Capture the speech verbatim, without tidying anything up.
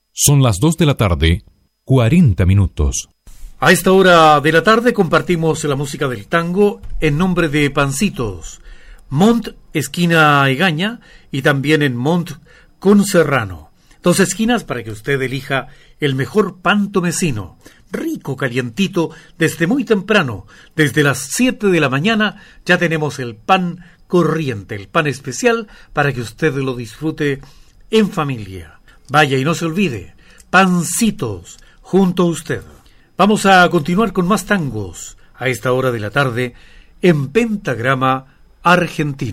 Son las dos de la tarde, cuarenta minutos. A esta hora de la tarde compartimos la música del tango en nombre de Pancitos, Mont, esquina Egaña, y también en Mont con Serrano. Dos esquinas para que usted elija el mejor pan tomecino, rico, calientito, desde muy temprano, desde las siete de la mañana ya tenemos el pan corriente, el pan especial para que usted lo disfrute en familia. Vaya y no se olvide, Pancitos, junto a usted. Vamos a continuar con más tangos a esta hora de la tarde en Pentagrama Argentino.